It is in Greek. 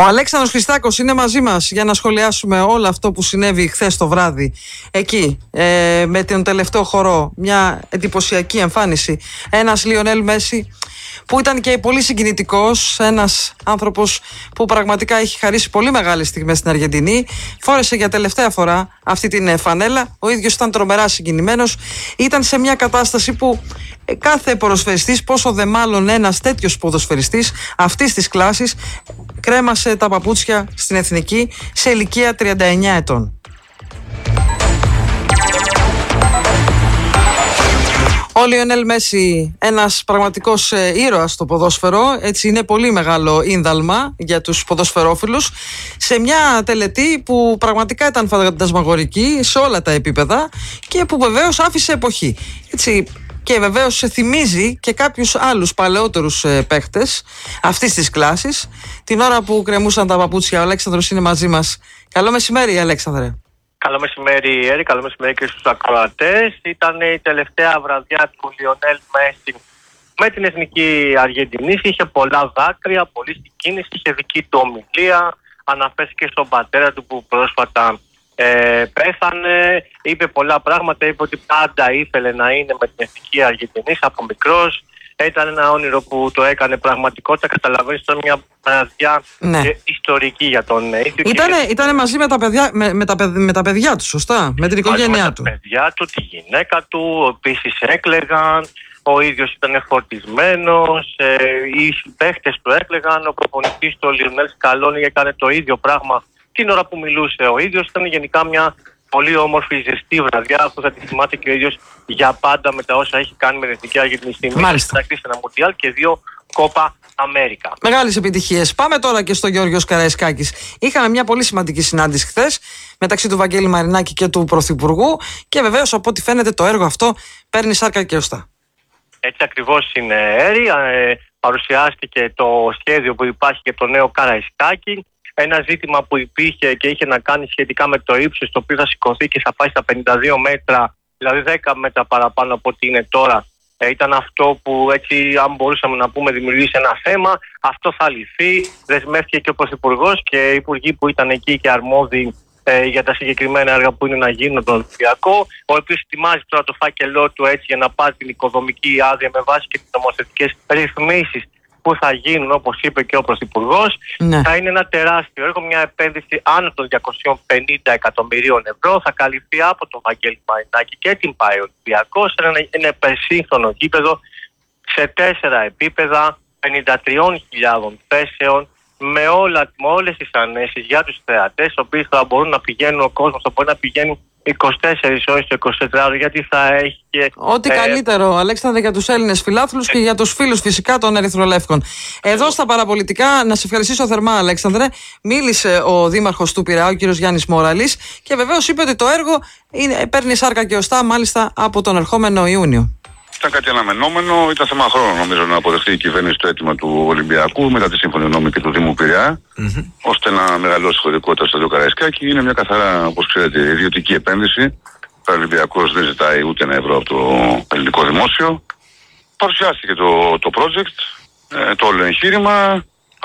Ο Αλέξανδρος Χριστάκος είναι μαζί μας για να σχολιάσουμε όλο αυτό που συνέβη χθες το βράδυ εκεί με τον τελευταίο χορό. Μια εντυπωσιακή εμφάνιση. Ένας Λιονέλ Μέση που ήταν και πολύ συγκινητικός, ένας άνθρωπος που πραγματικά έχει χαρίσει πολύ μεγάλες στιγμές στην Αργεντινή. Φόρεσε για τελευταία φορά αυτή την φανέλα. Ο ίδιος ήταν τρομερά συγκινημένος. Ήταν σε μια κατάσταση που κάθε ποδοσφαιριστής, πόσο δε μάλλον ένας τέτοιος ποδοσφαιριστής αυτής της κλάσης, κρέμασε τα παπούτσια στην εθνική σε ηλικία 39 ετών. Ο Λιονέλ Μέση, ένας πραγματικός ήρωας στο ποδόσφαιρο, έτσι είναι πολύ μεγάλο ίνδαλμα για τους ποδοσφαιρόφιλους, σε μια τελετή που πραγματικά ήταν φαντασμαγορική σε όλα τα επίπεδα και που βεβαίως άφησε εποχή. Έτσι, και βεβαίως θυμίζει και κάποιους άλλους παλαιότερους παίχτες αυτής της κλάσης. Την ώρα που κρεμούσαν τα παπούτσια, ο Αλέξανδρος είναι μαζί μας. Καλό μεσημέρι, Αλέξανδρε. Καλό μεσημέρι, Έρη. Καλό μεσημέρι και στους ακροατές. Ήταν η τελευταία βραδιά του Λιονέλ Μέση με την εθνική Αργεντινή. Είχε πολλά δάκρυα, πολλή συγκίνηση, είχε δική του ομιλία. Αναφέρθηκε στον πατέρα του που πρόσφατα πέθανε. Είπε πολλά πράγματα. Είπε ότι πάντα ήθελε να είναι με την εθνική Αργεντινή από μικρός. Ήταν ένα όνειρο που το έκανε πραγματικότητα. Καταλαβαίνεις, ήταν μια βραδιά ιστορική για τον ίδιο. Ήτανε μαζί με τα παιδιά του, σωστά, με την οικογένειά του. Με τα παιδιά του, τη γυναίκα του, επίσης έκλαιγαν. Ο ίδιος ήταν φορτισμένος, οι παίχτες του έκλαιγαν. Ο προπονητής του, ο Λιονέλ Σκαλόνι, έκανε το ίδιο πράγμα την ώρα που μιλούσε ο ίδιος. Ήταν γενικά μια πολύ όμορφη, ζεστή βραδιά που θα τη θυμάται και ο ίδιος για πάντα με τα όσα έχει κάνει με την εθνική Αργεντινή στη μέση. Θα κλείσει ένα Μουντιάλ και 2 Κόπα Αμέρικα. Μεγάλες επιτυχίες. Πάμε τώρα και στο Γιώργιο Καραϊσκάκης. Είχαμε μια πολύ σημαντική συνάντηση χθες μεταξύ του Βαγγέλη Μαρινάκη και του Πρωθυπουργού και βεβαίως από ό,τι φαίνεται το έργο αυτό παίρνει σάρκα και οστά. Έτσι ακριβώς είναι, Έρη. Παρουσιάστηκε το σχέδιο που υπάρχει για το νέο Καραϊσκάκη. Ένα ζήτημα που υπήρχε και είχε να κάνει σχετικά με το ύψος, το οποίο θα σηκωθεί και θα πάει στα 52 μέτρα, δηλαδή 10 μέτρα παραπάνω από ό,τι είναι τώρα. Ήταν αυτό που, έτσι, αν μπορούσαμε να πούμε, δημιουργήσει ένα θέμα. Αυτό θα λυθεί. Δεσμεύτηκε και ο Πρωθυπουργός και οι υπουργοί που ήταν εκεί και αρμόδιοι για τα συγκεκριμένα έργα που είναι να γίνουν τον Ολυμπιακό, ο οποίος ετοιμάζει τώρα το φάκελό του έτσι για να πάρει την οικοδομική άδεια με βάση και τις νομοθετικές ρυθμίσεις που θα γίνουν, όπως είπε και ο Πρωθυπουργός. Θα είναι ένα τεράστιο έργο, μια επένδυση άνω των 250 εκατομμυρίων ευρώ. Θα καλυφθεί από τον Βαγγέλη Μαρινάκη και την ΠΑΕ Ολυμπιακός. Είναι υπερσύγχρονο γήπεδο σε 4 επίπεδα, 53.000 θέσεων, με όλες τις ανέσεις για τους θεατές, οι οποίοι θα μπορούν να πηγαίνουν, ο κόσμος θα μπορεί να πηγαίνει 24 ώρες το 24ωρο, γιατί θα έχει και... Ό,τι καλύτερο, Αλέξανδρε, για τους Έλληνες φιλάθλους και για τους φίλους φυσικά των Ερυθρολεύκων. Εδώ στα παραπολιτικά, να σε ευχαριστήσω θερμά, Αλέξανδρε. Μίλησε ο δήμαρχος του Πειραιά, ο κύριος Γιάννης Μοραλής, και βεβαίως είπε ότι το έργο παίρνει σάρκα και οστά, μάλιστα από τον ερχόμενο Ιούνιο. Ήταν κάτι αναμενόμενο, ήταν θέμα χρόνου νομίζω να αποδεχτεί η κυβέρνηση το αίτημα του Ολυμπιακού μετά τη σύμφωνη γνώμη και του Δήμου Πειραιά, ώστε να μεγαλώσει η χωρητικότητα στο Καραϊσκάκη. Είναι μια καθαρά, όπως ξέρετε, ιδιωτική επένδυση. Ο Ολυμπιακός δεν ζητάει ούτε ένα ευρώ από το ελληνικό δημόσιο. Παρουσιάστηκε το project, το όλο εγχείρημα.